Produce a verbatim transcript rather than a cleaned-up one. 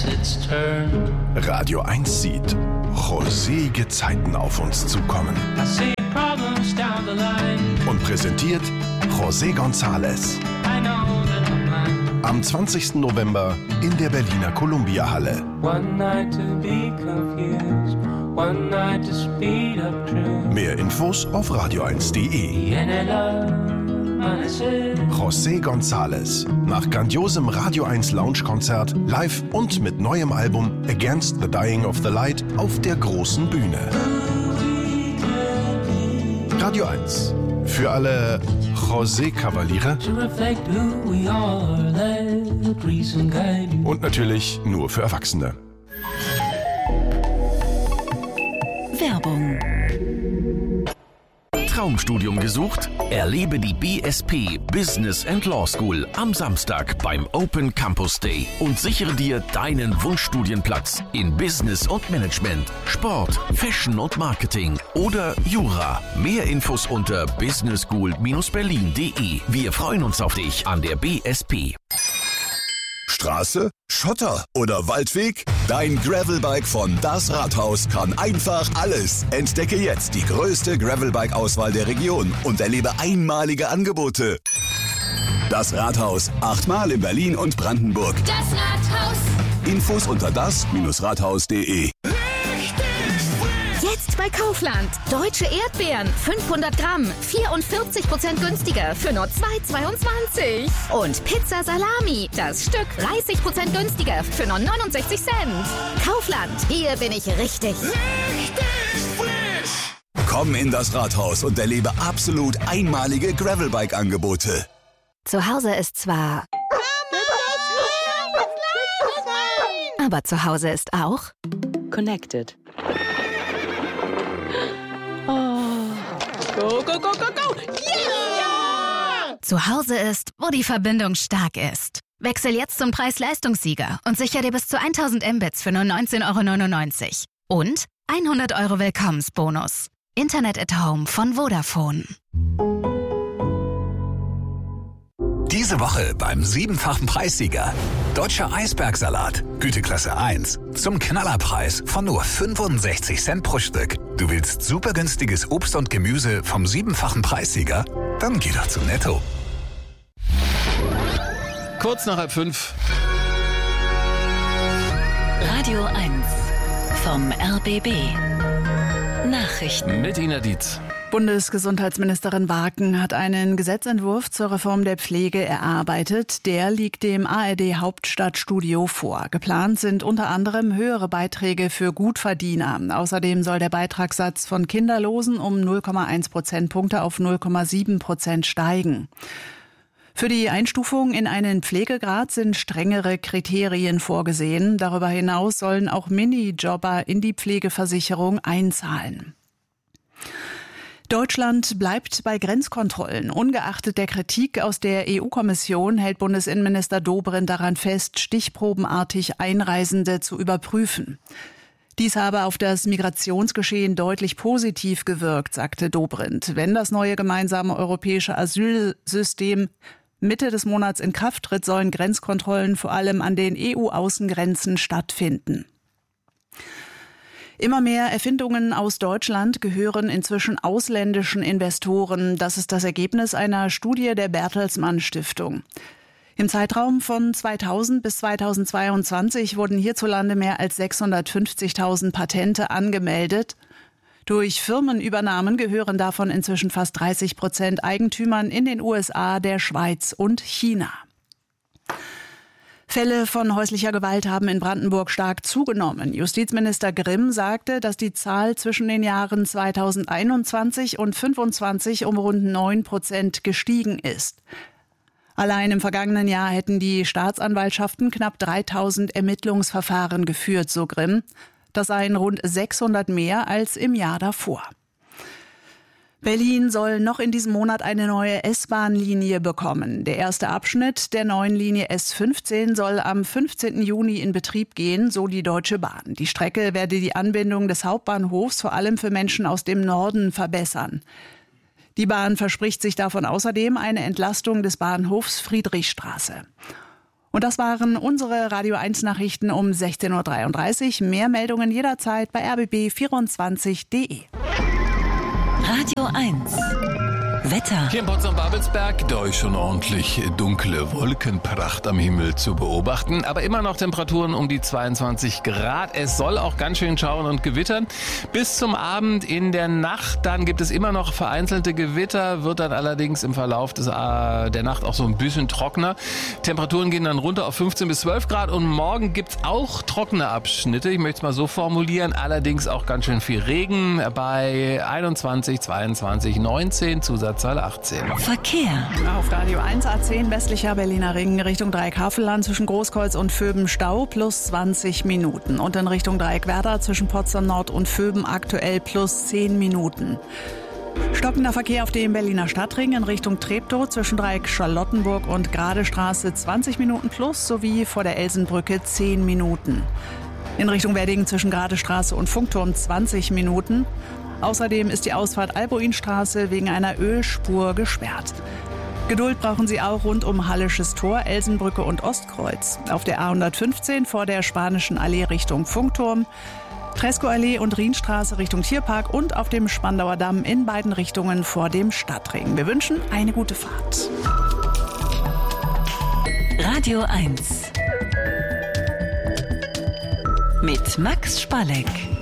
its turn. Radio eins sieht rosige Zeiten auf uns zukommen. I see problems down the line. Und präsentiert José González. I know that I'm blind. Am zwanzigsten November in der Berliner Columbia-Halle. One night to be confused, one night to speed up truth. Mehr Infos auf radio eins punkt de. José González. Nach grandiosem Radio eins Lounge-Konzert, live und mit neuem Album Against the Dying of the Light auf der großen Bühne. Radio eins. Für alle José-Kavaliere. Und natürlich nur für Erwachsene. Werbung. Traumstudium gesucht? Erlebe die B S P Business and Law School am Samstag beim Open Campus Day und sichere dir deinen Wunschstudienplatz in Business und Management, Sport, Fashion und Marketing oder Jura. Mehr Infos unter business school dash berlin punkt de. Wir freuen uns auf dich an der B S P. Straße, Schotter oder Waldweg? Dein Gravelbike von Das Rathaus kann einfach alles. Entdecke jetzt die größte Gravelbike-Auswahl der Region und erlebe einmalige Angebote. Das Rathaus, achtmal in Berlin und Brandenburg. Das Rathaus. Infos unter das Rathaus punkt de. Jetzt bei Kaufland. Deutsche Erdbeeren, fünfhundert Gramm, vierundvierzig Prozent günstiger für nur zwei Euro zweiundzwanzig. Und Pizza Salami, das Stück dreißig Prozent günstiger für nur neunundsechzig Cent. Kaufland, hier bin ich richtig. Richtig frisch! Komm in das Rathaus und erlebe absolut einmalige Gravelbike-Angebote. Zu Hause ist zwar... Aber zu Hause ist auch... Connected. Go, go, go, go, go! Yeah! Zu Hause ist, wo die Verbindung stark ist. Wechsel jetzt zum Preis-Leistungssieger und sicher dir bis zu tausend Mbits für nur neunzehn Euro neunundneunzig. Und hundert Euro Willkommensbonus. Internet at Home von Vodafone. Diese Woche beim siebenfachen Preissieger. Deutscher Eisbergsalat, Güteklasse eins. Zum Knallerpreis von nur fünfundsechzig Cent pro Stück. Du willst super günstiges Obst und Gemüse vom siebenfachen Preissieger? Dann geh doch zu Netto. Kurz nach halb fünf. Radio eins vom R B B. Nachrichten. Mit Ina Dietz. Bundesgesundheitsministerin Warken hat einen Gesetzentwurf zur Reform der Pflege erarbeitet. Der liegt dem A R D Hauptstadtstudio vor. Geplant sind unter anderem höhere Beiträge für Gutverdiener. Außerdem soll der Beitragssatz von Kinderlosen um null Komma eins Prozentpunkte auf null Komma sieben Prozent steigen. Für die Einstufung in einen Pflegegrad sind strengere Kriterien vorgesehen. Darüber hinaus sollen auch Minijobber in die Pflegeversicherung einzahlen. Deutschland bleibt bei Grenzkontrollen. Ungeachtet der Kritik aus der E U-Kommission hält Bundesinnenminister Dobrindt daran fest, stichprobenartig Einreisende zu überprüfen. Dies habe auf das Migrationsgeschehen deutlich positiv gewirkt, sagte Dobrindt. Wenn das neue gemeinsame europäische Asylsystem Mitte des Monats in Kraft tritt, sollen Grenzkontrollen vor allem an den E U-Außengrenzen stattfinden. Immer mehr Erfindungen aus Deutschland gehören inzwischen ausländischen Investoren. Das ist das Ergebnis einer Studie der Bertelsmann Stiftung. Im Zeitraum von zweitausend bis zweitausendzweiundzwanzig wurden hierzulande mehr als sechshundertfünfzigtausend Patente angemeldet. Durch Firmenübernahmen gehören davon inzwischen fast dreißig Prozent Eigentümern in den U S A, der Schweiz und China. Fälle von häuslicher Gewalt haben in Brandenburg stark zugenommen. Justizminister Grimm sagte, dass die Zahl zwischen den Jahren zweitausendeinundzwanzig und fünfundzwanzig um rund neun Prozent gestiegen ist. Allein im vergangenen Jahr hätten die Staatsanwaltschaften knapp dreitausend Ermittlungsverfahren geführt, so Grimm. Das seien rund sechshundert mehr als im Jahr davor. Berlin soll noch in diesem Monat eine neue S-Bahn-Linie bekommen. Der erste Abschnitt der neuen Linie S fünfzehn soll am fünfzehnten Juni in Betrieb gehen, so die Deutsche Bahn. Die Strecke werde die Anbindung des Hauptbahnhofs vor allem für Menschen aus dem Norden verbessern. Die Bahn verspricht sich davon außerdem eine Entlastung des Bahnhofs Friedrichstraße. Und das waren unsere Radio eins Nachrichten um sechzehn Uhr dreiunddreißig. Mehr Meldungen jederzeit bei r b b vierundzwanzig punkt d e. Radio eins. Wetter. Hier in Potsdam-Babelsberg, da ist schon ordentlich dunkle Wolkenpracht am Himmel zu beobachten. Aber immer noch Temperaturen um die zweiundzwanzig Grad. Es soll auch ganz schön schauen und gewittern. Bis zum Abend in der Nacht, dann gibt es immer noch vereinzelte Gewitter, wird dann allerdings im Verlauf des, äh, der Nacht auch so ein bisschen trockener. Temperaturen gehen dann runter auf fünfzehn bis zwölf Grad und morgen gibt es auch trockene Abschnitte. Ich möchte es mal so formulieren, allerdings auch ganz schön viel Regen bei einundzwanzig, zweiundzwanzig, neunzehn, Zusatz achtzehn. Verkehr. Auf Radio eins A zehn westlicher Berliner Ring Richtung Dreieck-Havelland zwischen Großkreuz und Vöben Stau plus zwanzig Minuten. Und in Richtung Dreieck-Werder zwischen Potsdam Nord und Vöben aktuell plus zehn Minuten. Stockender Verkehr auf dem Berliner Stadtring in Richtung Treptow zwischen Dreieck Charlottenburg und Gradestraße zwanzig Minuten plus sowie vor der Elsenbrücke zehn Minuten. In Richtung Wedding zwischen Gradestraße und Funkturm zwanzig Minuten. Außerdem ist die Ausfahrt Albuinstraße wegen einer Ölspur gesperrt. Geduld brauchen Sie auch rund um Hallisches Tor, Elsenbrücke und Ostkreuz. Auf der A hundertfünfzehn vor der Spanischen Allee Richtung Funkturm, Tresco-Allee und Rienstraße Richtung Tierpark und auf dem Spandauer Damm in beiden Richtungen vor dem Stadtring. Wir wünschen eine gute Fahrt. Radio eins. Mit Max Spalleck.